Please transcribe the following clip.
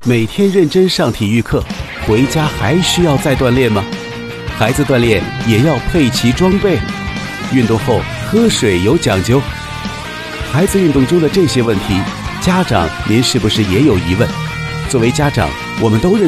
每天认真上体育课，回家还需要再锻炼吗？孩子锻炼也要配齐装备，运动后喝水有讲究。孩子运动中的这些问题，家长您是不是也有疑问？作为家长，我们都认